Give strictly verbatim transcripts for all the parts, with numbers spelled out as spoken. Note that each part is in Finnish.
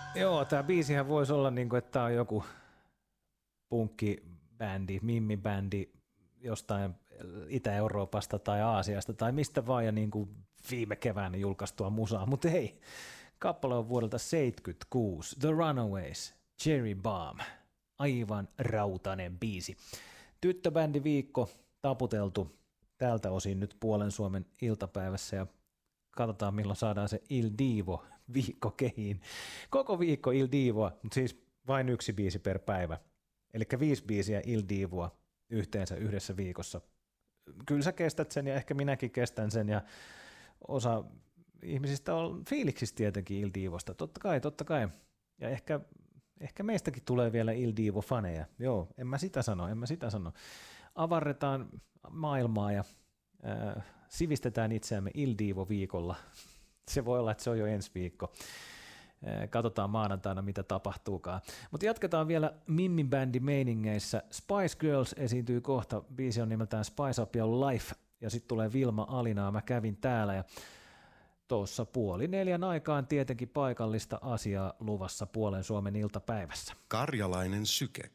Joo, tämä biisihän voisi olla niin kuin, että tämä on joku punkkibändi, mimmibändi jostain Itä-Euroopasta tai Aasiasta tai mistä vaan ja niin kuin viime keväänä julkaistua musaa, mutta ei. Kappale on vuodelta seitsemänkymmentäkuusi, The Runaways, Cherry Bomb, aivan rautainen biisi. Tyttöbändi viikko taputeltu tältä osin nyt Puolen Suomen iltapäivässä ja katsotaan milloin saadaan se Il Divo viikko kehiin. Koko viikko Il Divoa, mutta siis vain yksi biisi per päivä. Eli viisi biisiä Il Divoa yhteensä yhdessä viikossa. Kyllä sä kestät sen ja ehkä minäkin kestän sen ja osa ihmisistä on fiiliksissä tietenkin Il Divosta. Totta kai, totta kai. Ja ehkä, ehkä meistäkin tulee vielä Il Divo-faneja. Joo, en mä sitä sano, en mä sitä sano. Avarretaan maailmaa ja äh, sivistetään itseämme Il Divo-viikolla. Se voi olla, että se on jo ensi viikko. Äh, katsotaan maanantaina, mitä tapahtuukaan. Mutta jatketaan vielä Mimmi-bändi meiningeissä. Spice Girls esiintyy kohta. Biisi on nimeltään Spice Up Your Life. Ja sitten tulee Vilma Alinaa. Mä kävin täällä ja tuossa puoli neljän aikaan tietenkin paikallista asiaa luvassa Puolen Suomen iltapäivässä. Karjalainen syke.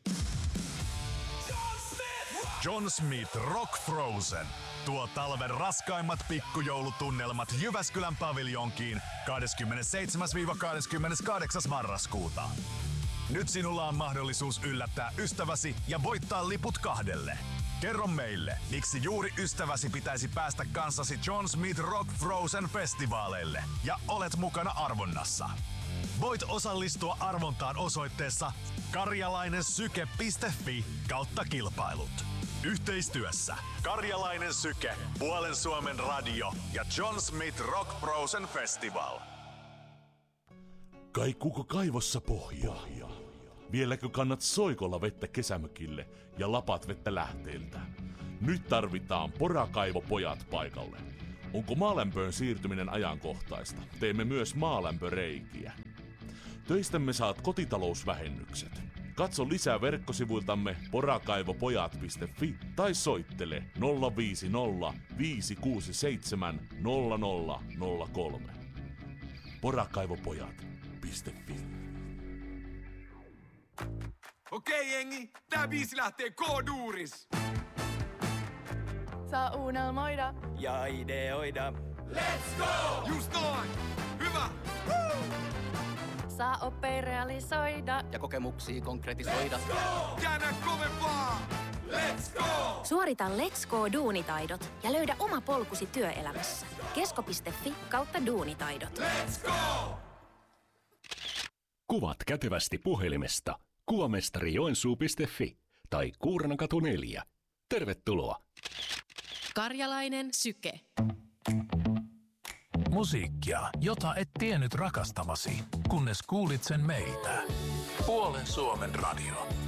John Smith Rock Frozen tuo talven raskaimmat pikkujoulutunnelmat Jyväskylän paviljonkiin kahdeskymmenesseitsemäs kahdeskymmeneskahdeksas marraskuuta. Nyt sinulla on mahdollisuus yllättää ystäväsi ja voittaa liput kahdelle. Kerro meille, miksi juuri ystäväsi pitäisi päästä kanssasi John Smith Rock Frozen festivaaleille ja olet mukana arvonnassa. Voit osallistua arvontaan osoitteessa karjalainensyke piste fi kautta kilpailut. Yhteistyössä Karjalainen Syke, Puolen Suomen radio ja John Smith Rock Frozen Festival. Kaikuuko kaivossa pohjaa? Vieläkö kannat soikolla vettä kesämökille ja lapat vettä lähteiltä? Nyt tarvitaan Porakaivopojat paikalle. Onko maalämpöön siirtyminen ajankohtaista? Teemme myös maalämpöreikiä. Töistämme saat kotitalousvähennykset. Katso lisää verkkosivuiltamme porakaivopojat piste fi tai soittele nolla viisi nolla viisi kuusi seitsemän nolla nolla nolla kolme. porakaivopojat piste fi. Okei jengi, tää biisi lähtee K-duuris. Saa unelmoida Ja ideoida. Let's go! Just noin! Hyvä! Woo! saa oppia realisoida ja kokemuksia konkretisoida. Let's go! Käännä kovempaa! Let's go! Suorita Let's Go -duunitaidot ja löydä oma polkusi työelämässä. kesko piste fi kautta duunitaidot. Let's go! Kuvat kätevästi puhelimesta kuvamestari joensuu piste fi tai Kuurnankatu neljä. Tervetuloa! Karjalainen syke. Musiikkia, jota et tiennyt rakastavasi, kunnes kuulit sen meiltä. Puolen Suomen radio.